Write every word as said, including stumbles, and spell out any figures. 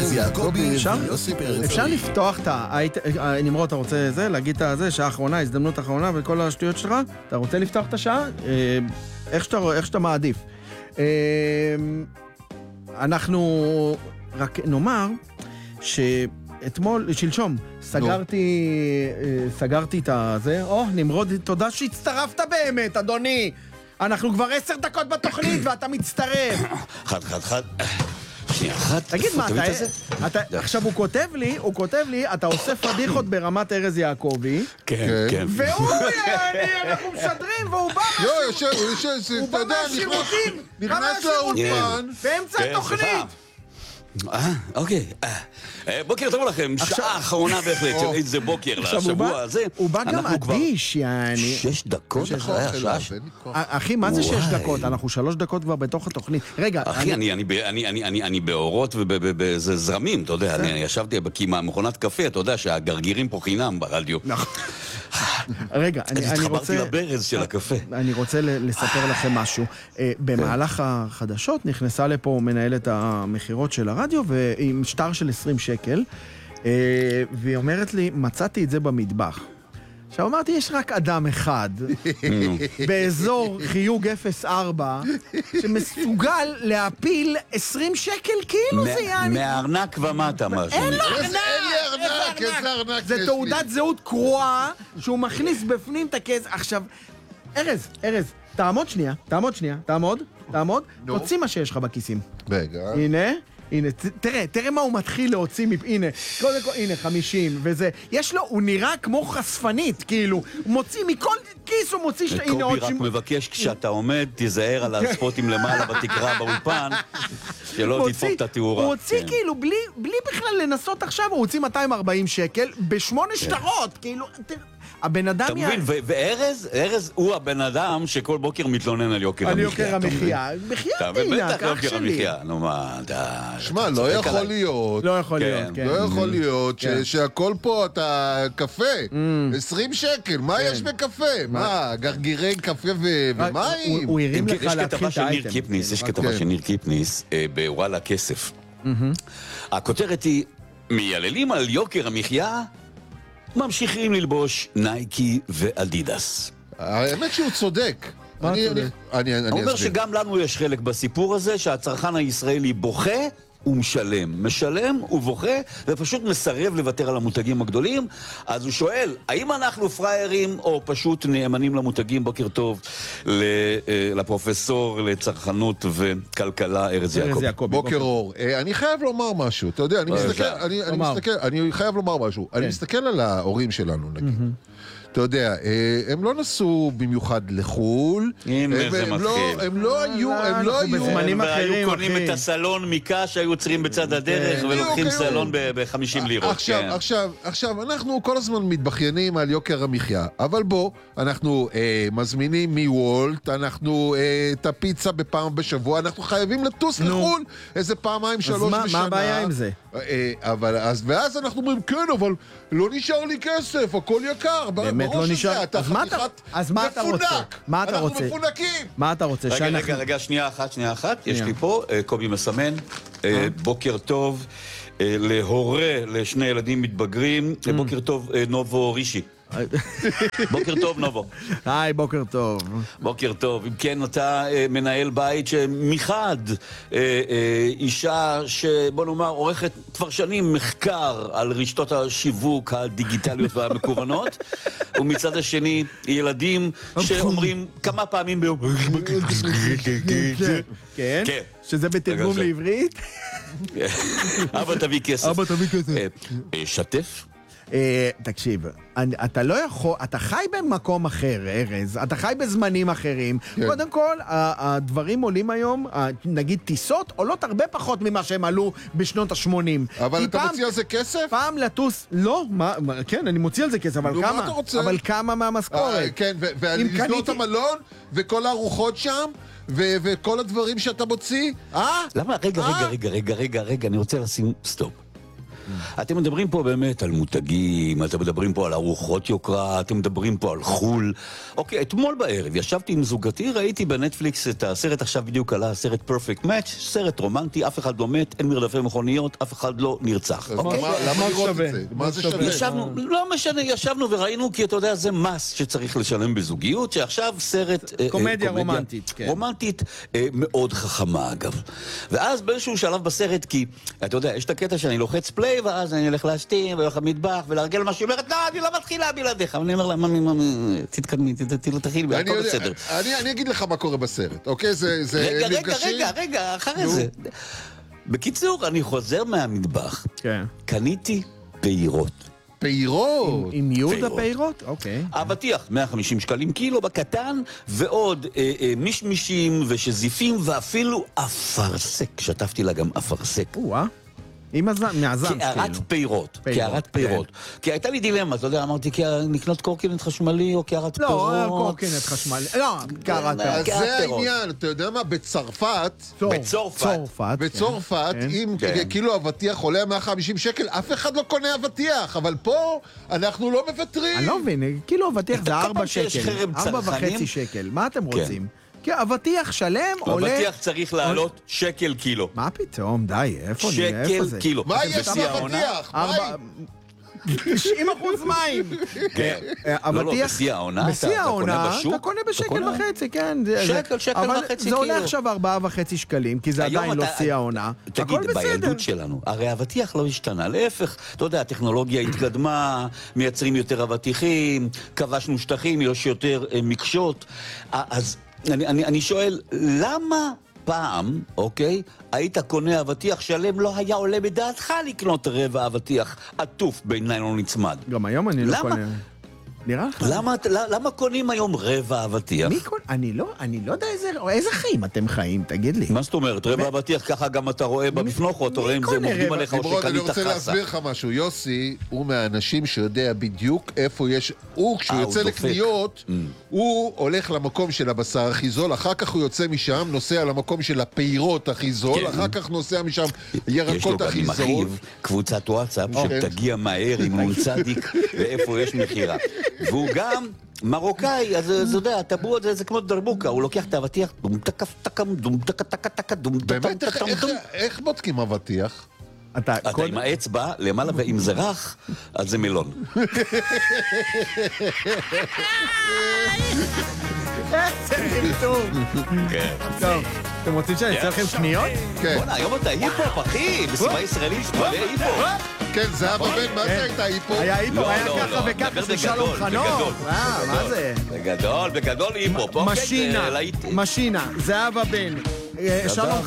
ארז יעקבי ויוסי פרץ. אפשר לפתוח את ה... נמרוד, אתה רוצה זה, להגיד את זה, שעה האחרונה, הזדמנות האחרונה וכל השטויות שלך? אתה רוצה לפתוח את השעה? איך שאתה מעדיף. אנחנו רק נאמר שאתמול, שלשום, סגרתי, סגרתי את הזה. או, נמרוד, תודה שהצטרפת באמת, אדוני. אנחנו כבר עשר דקות בתוכנית ואתה מצטרף. חד, חד, חד. שנייה אחת. תגיד מה, אתה... עכשיו הוא כותב לי, הוא כותב לי, אתה עושה פדיחות ברמת ארז יעקבי. כן, כן. והוא, אנחנו משדרים, והוא בא לא, יושב, יושב, הוא בא מהשירותים. נכנס לאולפן. באמצע התוכנית. אה, אוקיי. בוקר טוב לכם, שעה האחרונה בהחלט, איזה בוקר לשבוע הזה. הוא בא גם אדיש, יעני. שש דקות אחרי השעה. אחי, מה זה שש דקות? אנחנו שלוש דקות כבר בתוך התוכנית. רגע, אחי, אני באורות ובזה זרמים, אתה יודע, אני ישבתי במכונת קפה, אתה יודע שהגרגירים פה חינם ברדיו. רגע, אני רוצה... התחברתי לברז של הקפה. אני רוצה לספר לכם משהו. במהלך החדשות נכנסה לפה מנהלת המחירות של הרדיו, ועם שטר של עשרים שקל, והיא אומרת לי, מצאתי את זה במטבח. עכשיו אמרתי, יש רק אדם אחד, באזור חיוג אפס ארבע, שמסוגל להפיל עשרים שקל, כאילו זה יעני... מהארנק ומטה משהו. אין לו ארנק! אין לי ארנק, איזה ארנק יש לי. זה תעודת זהות קרואה, שהוא מכניס בפנים את הכס. עכשיו, ארז, ארז, תעמוד שנייה, תעמוד שנייה, תעמוד, תעמוד, תוציא מה שיש לך בכיסים. רגע. הנה. הנה, תראה, תראה מה הוא מתחיל להוציא מפ... הנה, קודם כל, הנה, חמישים, וזה... יש לו, הוא נראה כמו חשפנית, כאילו, הוא מוציא מכל כיס, הוא מוציא... קובי רק מבקש, כשאתה עומד, תיזהר על הספוטים למעלה בתקרה באולפן, שלא תדפוק את התאורה. הוא הוציא כאילו, בלי בכלל לנסות עכשיו, הוא הוציא מאתיים וארבעים שקל, בשמונה שטרות, כאילו... הבן אדם... אתה מבין, וארז, ארז הוא הבן אדם שכל בוקר מתלונן על יוקר המחיה. על יוקר המחיה. בחייאת דינה, כך שלי. נו מה, דה... שמע, לא יכול להיות. לא יכול להיות, כן. לא יכול להיות שהכל פה אתה קפה. עשרים שקל, מה יש בקפה? מה, גרגירי קפה ומים? הוא הרים לך להתחיל את האייטם. יש כתבה של ניר קיפניס בוואלה כסף. הכותרת היא, מייללים על יוקר המחיה, ממשיכים ללבוש נייקי ואדידס. האמת שהוא צודק. מה צודק? הוא אומר שגם לנו יש חלק בסיפור הזה, שהצרכן הישראלי בוכה ומשלם. משלם ובוכה, ופשוט מסרב לוותר על המותגים הגדולים. אז הוא שואל, האם אנחנו פריירים או פשוט נאמנים למותגים? בוקר טוב לפרופסור לצרכנות וכלכלה ארז יעקבי. בוקר אור. אני חייב לומר משהו, אתה יודע, אני מסתכל, אני חייב לומר משהו. אני מסתכל על ההורים שלנו, נגיד. אתה יודע, הם לא נסעו במיוחד לחול. הנה זה מתחיל. הם לא היו, הם לא היו. בזמנים אחרים, היו קונים את הסלון מקש, היו עוצרים בצד הדרך, ולוקחים סלון ב-חמישים לירות. עכשיו, עכשיו, עכשיו, אנחנו כל הזמן מתבחיינים על יוקר המחיה, אבל בוא, אנחנו מזמינים מוולט, אנחנו את הפיצה בפעם בשבוע, אנחנו חייבים לטוס לחול איזה פעמיים, שלוש בשנה. אז מה הבעיה עם זה? אבל, אז, ואז אנחנו אומרים, כן, אבל לא נשאר לי כסף, הכל יקר. באמת לא נשאר. אז מה אתה, אז מה אתה רוצה? מה אתה רוצה? אנחנו מפונקים. מה אתה רוצה? רגע, רגע, רגע, שנייה אחת, שנייה אחת. יש לי פה, קובי מסמן, בוקר טוב להורה לשני ילדים מתבגרים, בוקר טוב נובו רישי. בוקר טוב נובו. היי, בוקר טוב. בוקר טוב. אם כן, אתה מנהל בית שמחד אישה שבוא נאמר עורכת כבר שנים מחקר על רשתות השיווק הדיגיטליות והמקוונות, ומצד השני ילדים שאומרים כמה פעמים ביום כן? שזה בתרגום לעברית? אבא תביא כסף. אבא תביא כסף. שתף? תקשיב, אתה לא יכול, אתה חי במקום אחר, ארז, אתה חי בזמנים אחרים. קודם כל, הדברים עולים היום, נגיד טיסות, עולות הרבה פחות ממה שהם עלו בשנות ה-שמונים. אבל אתה מוציא על זה כסף? פעם לטוס, לא, כן, אני מוציא על זה כסף, אבל כמה? אבל כמה מהמשכורת? כן, ולסגור את המלון, וכל הארוחות שם, וכל הדברים שאתה מוציא, אה? למה? רגע, רגע, רגע, רגע, רגע, רגע, אני רוצה לשים סטופ. אתם מדברים פה באמת על מותגים, אתם מדברים פה על ארוחות יוקרה, אתם מדברים פה על חול. אוקיי, אתמול בערב ישבתי עם זוגתי, ראיתי בנטפליקס את הסרט, עכשיו בדיוק עלה, הסרט Perfect Match, סרט רומנטי, אף אחד לא מת, אין מרדפי מכוניות, אף אחד לא נרצח. אוקיי? למה לראות את זה? מה זה שווה? ישבנו, לא משנה, ישבנו וראינו, כי אתה יודע, זה מס שצריך לשלם בזוגיות, שעכשיו סרט... קומדיה רומנטית, כן. רומנטית מאוד חכמה, אגב. ואז באיזשהו שלב בסרט, כי, אתה יודע, יש את הקטע שאני לוחץ פליי, ואז אני הולך להשתים, והולך למטבח, ולהרגל מה שהיא אומרת, לא, אני לא מתחילה בלעדיך. אני אומר לה, ממי, ממי, תתקדמי, תתחיל, הכל בסדר. אני אגיד לך מה קורה בסרט, אוקיי? זה רגע, רגע, רגע, אחרי זה. בקיצור, אני חוזר מהמטבח. כן. קניתי פירות. פירות. עם יוד הפירות? אוקיי. אבטיח, מאה וחמישים שקלים קילו בקטן, ועוד אה, אה, מישמישים ושזיפים, ואפילו אפרסק. שטפתי לה גם אפרסק. וואה. עם מהזן, קערת פירות. קערת פירות. כי הייתה לי דילמה, אתה יודע, אמרתי, לקנות קורקינט חשמלי או קערת פירות? לא, קורקינט חשמלי. לא, קערת פירות. אז זה העניין, אתה יודע מה? בצרפת, בצרפת, בצרפת, אם קילו אבטיח עולה מאה וחמישים שקל, אף אחד לא קונה אבטיח, אבל פה אנחנו לא מוותרים. אני לא מבין, קילו אבטיח זה ארבע שקל, ארבע וחצי שקל. מה אתם רוצים? כי אבטיח שלם עולה... אבטיח צריך לעלות שקל קילו. מה פתאום? די, איפה זה? שקל קילו. מה יש באבטיח? תשעים אחוז מים. לא, לא, בשיא העונה, בשיא העונה, אתה קונה בשקל וחצי, כן. שקל, שקל וחצי קילו. אבל זה עולה עכשיו ארבעה וחצי שקלים, כי זה עדיין לא שיא העונה. תגיד, בילדות שלנו, הרי אבטיח לא השתנה, להפך, אתה יודע, הטכנולוגיה התקדמה, מייצרים יותר אבטיחים, כבשנו שטחים, יש יותר מקשות, אז... אני, אני, אני שואל, למה פעם, אוקיי, היית קונה אבטיח שלם, לא היה עולה בדעתך לקנות רבע אבטיח עטוף בין ניילון נצמד? גם היום אני לא קונה. נראה לך? למה, למה קונים היום רבע אבטיח? מי קונה? אני לא, אני לא יודע איזה, איזה חיים אתם חיים, תגיד לי. מה זאת אומרת? רבע אבטיח ככה גם אתה רואה במפנוכות, אתה רואה אם זה מוקדים עליך או שקנית חסה. אני רוצה להסביר לך משהו. יוסי הוא מהאנשים שיודע בדיוק איפה יש, הוא כשהוא יוצא לקניות, הוא הולך למקום של הבשר הכי זול, אחר כך הוא יוצא משם, נוסע למקום של הפירות הכי זול, אחר כך נוסע משם ירקות הכי זול. יש לו גם עם אחיו, קבוצת וואטסאפ, שתגיע מהר עם נון צדיק, ואיפה יש מחירה. והוא גם מרוקאי, אז אתה יודע, הטבוע הזה זה כמו דרבוקה, הוא לוקח את האבטיח, דום תקף תקם, דום תקה תקה תקה, דום תקה באמת, איך בודקים אבטיח? אתה עם האצבע, למעלה ואם זה רך, אז זה מילון. איזה טוב. טוב, אתם רוצים שאני אצא לכם קניות? כן. בוא'נה, היום אתה היפופ, אחי, בסביבה ישראלית, מלא היפופ. כן, זה אבא בן, מה זה הייתה היפו? היה היפו, היה ככה וככה של שלום חנוך. מה זה? בגדול, בגדול היפופ. משינה, משינה, זה אבא בן. שלום